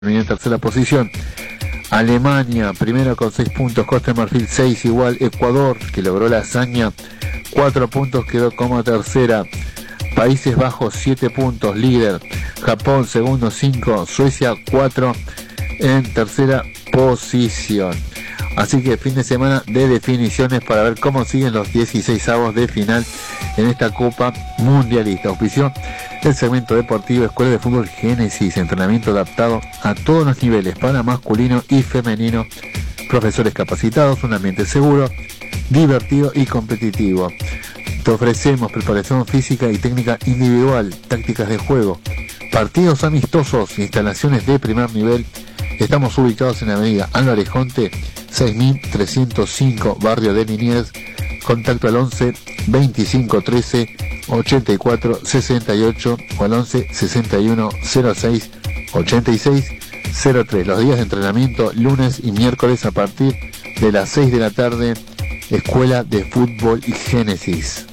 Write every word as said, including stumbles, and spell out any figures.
en tercera posición. Alemania, primero con seis puntos, Costa de Marfil seis igual, Ecuador, que logró la hazaña, cuatro puntos, quedó como tercera. Países Bajos, siete puntos, líder. Japón, segundo, cinco, Suecia, cuatro, en tercera posición. Así que fin de semana de definiciones para ver cómo siguen los dieciseisavos de final en esta Copa Mundialista. Auspició el segmento deportivo Escuela de Fútbol Génesis, entrenamiento adaptado a todos los niveles para masculino y femenino, profesores capacitados, un ambiente seguro, divertido y competitivo. Te ofrecemos preparación física y técnica individual, tácticas de juego, partidos amistosos, instalaciones de primer nivel. Estamos ubicados en la avenida Álvarez Jonte, seis mil trescientos cinco, barrio de Liniers. Contacto al once veinticinco trece ochenta y cuatro sesenta y ocho o al once sesenta y uno cero seis ochenta y seis cero tres. Los días de entrenamiento lunes y miércoles a partir de las seis de la tarde. Escuela de Fútbol y Génesis.